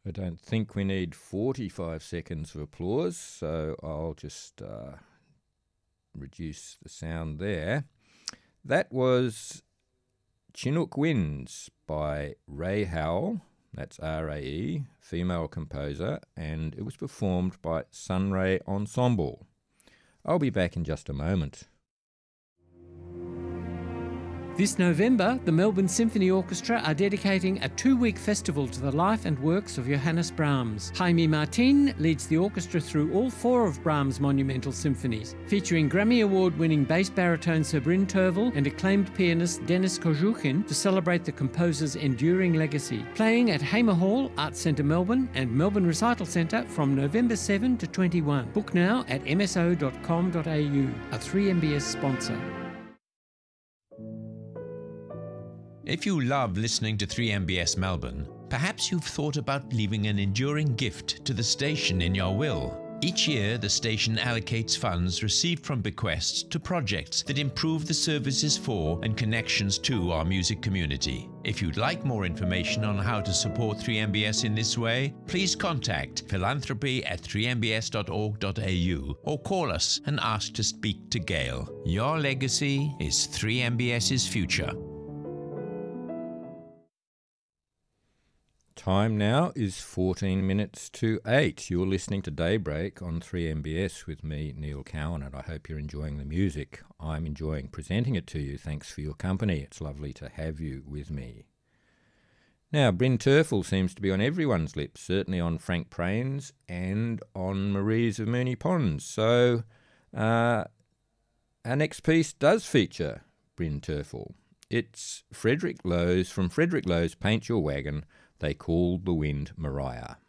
I don't think we need 45 seconds of applause, so I'll just reduce the sound there. That was Chinook Winds by Ray Howell, that's R-A-E, female composer, and it was performed by Sunray Ensemble. I'll be back in just a moment. This November, the Melbourne Symphony Orchestra are dedicating a 2-week festival to the life and works of Johannes Brahms. Jaime Martin leads the orchestra through all 4 of Brahms' monumental symphonies, featuring Grammy Award-winning bass baritone Sir Bryn Tervel and acclaimed pianist Denis Kozhukhin to celebrate the composer's enduring legacy. Playing at Hamer Hall, Arts Centre Melbourne and Melbourne Recital Centre from November 7 to 21. Book now at mso.com.au, a 3MBS sponsor. If you love listening to 3MBS Melbourne, perhaps you've thought about leaving an enduring gift to the station in your will. Each year, the station allocates funds received from bequests to projects that improve the services for and connections to our music community. If you'd like more information on how to support 3MBS in this way, please contact philanthropy@3mbs.org.au or call us and ask to speak to Gail. Your legacy is 3MBS's future. Time now is 14 minutes to 8. You're listening to Daybreak on 3MBS with me, Neil Cowan, and I hope you're enjoying the music. I'm enjoying presenting it to you. Thanks for your company. It's lovely to have you with me. Now, Bryn Terfel seems to be on everyone's lips, certainly on Frank Prain's and on Marie's of Moonee Ponds. So our next piece does feature Bryn Terfel. It's Frederick Lowe's, from Frederick Lowe's Paint Your Wagon, They Called the Wind Mariah.